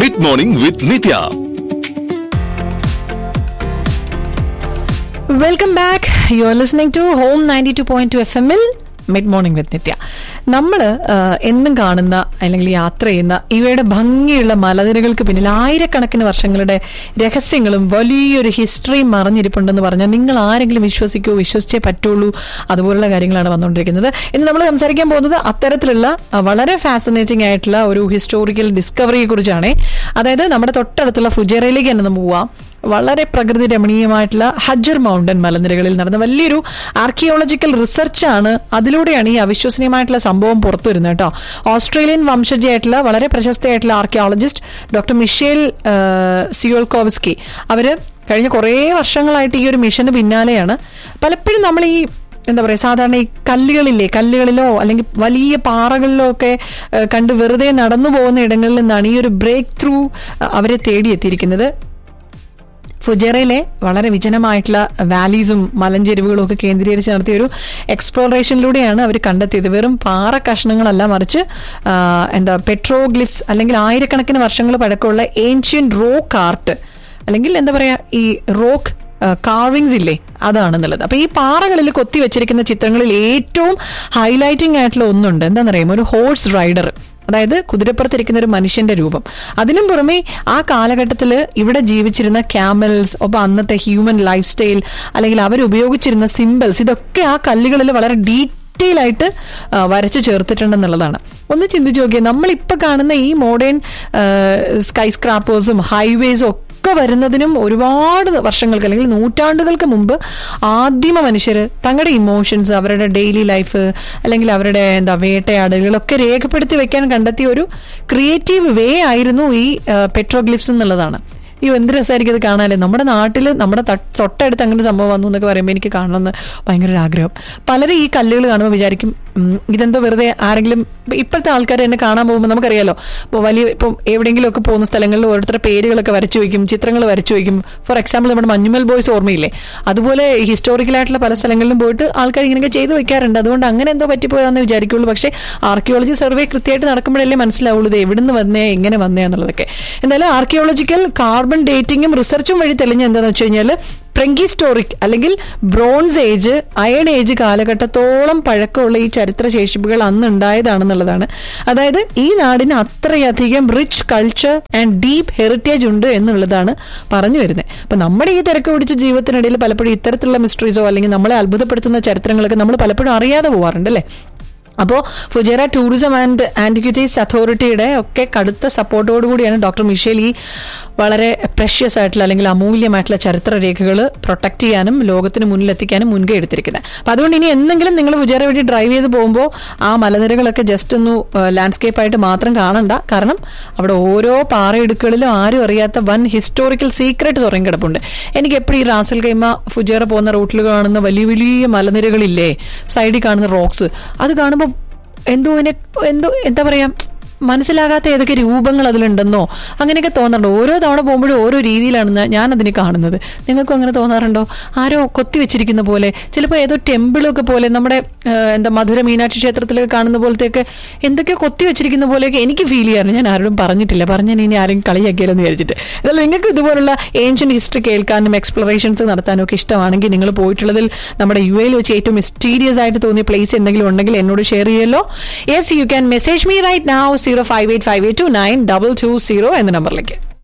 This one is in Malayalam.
Mid morning with Nithya. Welcome back. You are listening to home 92.2 FM mid morning വിത്ത് നിത്യ. നമ്മൾ എന്നും കാണുന്ന അല്ലെങ്കിൽ യാത്ര ചെയ്യുന്ന ഇവയുടെ ഭംഗിയുള്ള മലനിരകൾക്ക് പിന്നിൽ ആയിരക്കണക്കിന് വർഷങ്ങളുടെ രഹസ്യങ്ങളും വലിയൊരു ഹിസ്റ്ററിയും മറഞ്ഞിരിപ്പുണ്ടെന്ന് പറഞ്ഞാൽ നിങ്ങൾ ആരെങ്കിലും വിശ്വസിച്ചേ പറ്റുള്ളൂ. അതുപോലുള്ള കാര്യങ്ങളാണ് വന്നുകൊണ്ടിരിക്കുന്നത്. ഇന്ന് നമ്മൾ സംസാരിക്കാൻ പോകുന്നത് അത്തരത്തിലുള്ള വളരെ ഫാസിനേറ്റിംഗ് ആയിട്ടുള്ള ഒരു ഹിസ്റ്റോറിക്കൽ ഡിസ്കവറിയെ കുറിച്ചാണ്. അതായത് നമ്മുടെ തൊട്ടടുത്തുള്ള ഫുജേറയിലേക്ക് തന്നെ നമ്മൾ പോവാം. വളരെ പ്രകൃതി രമണീയമായിട്ടുള്ള ഹജർ മൗണ്ടൻ മലനിരകളിൽ നടന്ന വലിയൊരു ആർക്കിയോളജിക്കൽ റിസർച്ചാണ്. അതിലൂടെയാണ് ഈ അവിശ്വസനീയമായിട്ടുള്ള സംഭവം പുറത്തു വരുന്നത് കേട്ടോ. ഓസ്ട്രേലിയൻ വംശജയായിട്ടുള്ള വളരെ പ്രശസ്തയായിട്ടുള്ള ആർക്കിയോളജിസ്റ്റ് ഡോക്ടർ മിഷേൽ സിയോൾക്കോവ്സ്കി അവര് കഴിഞ്ഞ കുറേ വർഷങ്ങളായിട്ട് ഈ ഒരു മിഷന് പിന്നാലെയാണ്. പലപ്പോഴും നമ്മൾ ഈ എന്താ പറയുക, സാധാരണ ഈ കല്ലുകളിലോ അല്ലെങ്കിൽ വലിയ പാറകളിലോ ഒക്കെ കണ്ട് വെറുതെ നടന്നു പോകുന്ന ഇടങ്ങളിൽ നിന്നാണ് ഈ ഒരു ബ്രേക്ക് ത്രൂ അവരെ തേടിയെത്തിയിരിക്കുന്നത്. ഫുജേറയിലെ വളരെ വിജനമായിട്ടുള്ള വാലീസും മലഞ്ചെരുവുകളും ഒക്കെ കേന്ദ്രീകരിച്ച് നടത്തിയ ഒരു എക്സ്പ്ലോറേഷനിലൂടെയാണ് അവർ കണ്ടെത്തിയത്. വെറും പാറ കഷ്ണങ്ങളല്ല, മറിച്ച് പെട്രോഗ്ലിഫ്സ് അല്ലെങ്കിൽ ആയിരക്കണക്കിന് വർഷങ്ങൾ പഴക്കമുള്ള ഏൻഷ്യൻ റോക്ക് ആർട്ട് അല്ലെങ്കിൽ എന്താ പറയാ ഈ റോക്ക് കാർവിങ്സ് ഇല്ലേ, അതാണെന്നുള്ളത്. അപ്പൊ ഈ പാറകളിൽ കൊത്തി വെച്ചിരിക്കുന്ന ചിത്രങ്ങളിൽ ഏറ്റവും ഹൈലൈറ്റിംഗ് ആയിട്ടുള്ള ഒന്നുണ്ട്. എന്താണെന്നറിയാമോ? ഒരു ഹോഴ്സ് റൈഡർ, അതായത് കുതിരപ്പുറത്തിരിക്കുന്ന ഒരു മനുഷ്യന്റെ രൂപം. അതിനും പുറമെ ആ കാലഘട്ടത്തിൽ ഇവിടെ ജീവിച്ചിരുന്ന ക്യാമൽസ്, ഒപ്പം അന്നത്തെ ഹ്യൂമൻ ലൈഫ് സ്റ്റൈൽ അല്ലെങ്കിൽ അവരുപയോഗിച്ചിരുന്ന സിംബൽസ്, ഇതൊക്കെ ആ കല്ലുകളിൽ വളരെ ഡീറ്റെയിൽ ആയിട്ട് വരച്ചു ചേർത്തിട്ടുണ്ടെന്നുള്ളതാണ്. ഒന്ന് ചിന്തിച്ചു നോക്കിയാൽ നമ്മളിപ്പോൾ കാണുന്ന ഈ മോഡേൺ സ്കൈ സ്ക്രാപ്പേഴ്സും ഹൈവേസും ഒക്കെ വരുന്നതിനും ഒരുപാട് വർഷങ്ങൾക്ക് അല്ലെങ്കിൽ നൂറ്റാണ്ടുകൾക്ക് മുമ്പ് ആദിമ മനുഷ്യർ തങ്ങളുടെ ഇമോഷൻസ്, അവരുടെ ഡെയിലി ലൈഫ് അല്ലെങ്കിൽ അവരുടെ വേട്ടയാടലുകളൊക്കെ രേഖപ്പെടുത്തി വെക്കാൻ കണ്ടെത്തിയ ഒരു ക്രിയേറ്റീവ് വേ ആയിരുന്നു ഈ പെട്രോഗ്ലിഫ്സ് എന്നുള്ളതാണ്. ഈ എന്ത് രസമായിരിക്കും അത് കാണാനല്ലേ. നമ്മുടെ നാട്ടിൽ നമ്മുടെ തൊട്ടടുത്ത് അങ്ങനെ സംഭവം വന്നു എന്നൊക്കെ പറയുമ്പോൾ എനിക്ക് കാണണമെന്ന് ഭയങ്കര ഒരു ആഗ്രഹം. പലരും ഈ കല്ലുകൾ കാണുമ്പോൾ വിചാരിക്കും ഇതെന്തോ വെറുതെ ആരെങ്കിലും, ഇപ്പോഴത്തെ ആൾക്കാർ എന്നെ കാണാൻ പോകുമ്പോൾ നമുക്കറിയാലോ, ഇപ്പം എവിടെയെങ്കിലുമൊക്കെ പോകുന്ന സ്ഥലങ്ങളിൽ ഓരോരുത്തരുടെ പേരുകളൊക്കെ വരച്ചു വയ്ക്കും, ചിത്രങ്ങൾ വരച്ചു വയ്ക്കും. ഫോർ എക്സാമ്പിൾ നമ്മുടെ മഞ്ഞുമൽ ബോയ്സ് ഓർമ്മയില്ലേ, അതുപോലെ ഹിസ്റ്റോറിക്കലായിട്ടുള്ള പല സ്ഥലങ്ങളിലും പോയിട്ട് ആൾക്കാർ ഇങ്ങനെയൊക്കെ ചെയ്തു വെക്കാറുണ്ട്. അതുകൊണ്ട് അങ്ങനെ എന്തോ പറ്റിപ്പോയാന്ന് വിചാരിക്കുള്ളൂ. പക്ഷേ ആർക്കിയോളജി സർവേ കൃത്യമായിട്ട് നടക്കുമ്പോഴല്ലേ മനസ്സിലാവുള്ളൂ ഇത് എവിടുന്ന് വന്നേ എങ്ങനെ വന്നേ എന്നുള്ളതൊക്കെ. എന്തായാലും ആർക്കിയോളജിക്കൽ കാർബൺ ഡേറ്റിംഗും റിസർച്ചും വഴി തെളിഞ്ഞ എന്താണെന്ന് വെച്ച് കഴിഞ്ഞാൽ പ്രെഹിസ്റ്റോറിക് അല്ലെങ്കിൽ ബ്രോൺസ് ഏജ്, അയൺ ഏജ് കാലഘട്ടത്തോളം പഴക്കമുള്ള ഈ ചരിത്രശേഷിപ്പുകൾ അന്ന് ഉണ്ടായതാണെന്നുള്ളതാണ്. അതായത് ഈ നാടിന് അത്രയധികം rich culture and deep heritage ഉണ്ട് എന്നുള്ളതാണ് പറഞ്ഞു വരുന്നത്. അപ്പൊ നമ്മുടെ ഈ തിരക്ക് പിടിച്ച ജീവിതത്തിനിടയിൽ പലപ്പോഴും ഇത്തരത്തിലുള്ള മിസ്റ്ററീസോ അല്ലെങ്കിൽ നമ്മളെ അത്ഭുതപ്പെടുത്തുന്ന ചരിത്രങ്ങളൊക്കെ നമ്മൾ പലപ്പോഴും അറിയാതെ പോകാറുണ്ട് അല്ലേ. അപ്പോൾ ഫുജേറ ടൂറിസം ആൻഡ് ആന്റിക്വിറ്റീസ് അതോറിറ്റിയുടെ ഒക്കെ കടുത്ത സപ്പോർട്ടോടുകൂടിയാണ് ഡോക്ടർ മിഷേൽ ഈ വളരെ പ്രഷ്യസ് ആയിട്ടുള്ള അല്ലെങ്കിൽ അമൂല്യമായിട്ടുള്ള ചരിത്രരേഖകൾ പ്രൊട്ടക്ട് ചെയ്യാനും ലോകത്തിന് മുന്നിലെത്തിക്കാനും മുൻകൈ എടുത്തിരിക്കുന്നത്. അപ്പം അതുകൊണ്ട് ഇനി എന്തെങ്കിലും നിങ്ങൾ ഫുജേറ വഴി ഡ്രൈവ് ചെയ്ത് പോകുമ്പോൾ ആ മലനിരകളൊക്കെ ജസ്റ്റ് ഒന്ന് ലാൻഡ്സ്കേപ്പായിട്ട് മാത്രം കാണണ്ട. കാരണം അവിടെ ഓരോ പാറയിടുക്കുകളിലും ആരും അറിയാത്ത വൻ ഹിസ്റ്റോറിക്കൽ സീക്രട്ട് ഉറങ്ങി കിടപ്പുണ്ട്. എനിക്ക് എപ്പോഴും ഈ റാസൽ ഖൈമ ഫുജേറ പോകുന്ന റൂട്ടിൽ കാണുന്ന വലിയ വലിയ മലനിരകളില്ലേ, സൈഡിൽ കാണുന്ന റോക്സ്, അത് കാണുമ്പോൾ എന്തോ എന്താ പറയാ, മനസ്സിലാകാത്ത ഏതൊക്കെ രൂപങ്ങൾ അതിലുണ്ടെന്നോ അങ്ങനെയൊക്കെ തോന്നാറുണ്ട്. ഓരോ തവണ പോകുമ്പോഴും ഓരോ രീതിയിലാണ് ഞാൻ അതിനെ കാണുന്നത്. നിങ്ങൾക്കും അങ്ങനെ തോന്നാറുണ്ടോ? ആരോ കൊത്തി വെച്ചിരിക്കുന്ന പോലെ, ചിലപ്പോൾ ഏതോ ടെമ്പിളൊക്കെ പോലെ, നമ്മുടെ മധുര മീനാക്ഷി ക്ഷേത്രത്തിലൊക്കെ കാണുന്ന പോലത്തെയൊക്കെ എന്തൊക്കെയോ കൊത്തി വെച്ചിരിക്കുന്ന പോലെയൊക്കെ എനിക്ക് ഫീൽ ചെയ്യാറുണ്ട്. ഞാൻ ആരോടും പറഞ്ഞിട്ടില്ല, പറഞ്ഞാൽ ഇനി ആരും കളിയാക്കിയാലെന്ന് വിചാരിച്ചിട്ട്. എന്നാൽ നിങ്ങൾക്ക് ഇതുപോലുള്ള ഏൻഷ്യൻ ഹിസ്റ്ററി കേൾക്കാനും എക്സ്പ്ലോറേഷൻസ് നടത്താനും ഒക്കെ ഇഷ്ടമാണെങ്കിൽ നിങ്ങൾ പോയിട്ടുള്ളതിൽ നമ്മുടെ UAE വെച്ച് ഏറ്റവും മിസ്റ്റീരിയസ് ആയിട്ട് തോന്നിയ പ്ലേസ് എന്തെങ്കിലും ഉണ്ടെങ്കിൽ എന്നോട് ഷെയർ ചെയ്യുമല്ലോ. Yes, you can message me right now 0585829220 എന്ന നമ്പറിലേക്ക്.